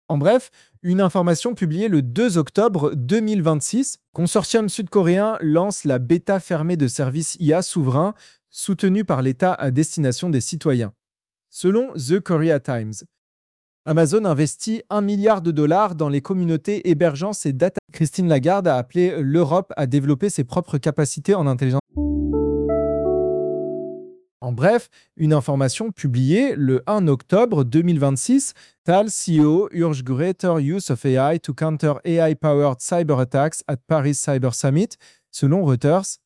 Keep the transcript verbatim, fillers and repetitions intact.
En bref, une information publiée le deux octobre deux mille vingt-six, consortium sud-coréen lance la bêta fermée de services I A souverains soutenus par l'État à destination des citoyens. Selon The Korea Times, Amazon investit un milliard de dollars dans les communautés hébergeant ses data. Christine Lagarde a appelé l'Europe à développer ses propres capacités en intelligence. En bref, une information publiée le un octobre deux mille vingt-six, Tal C E O urge greater use of A I to counter A I-powered cyber attacks at Paris Cyber Summit, selon Reuters.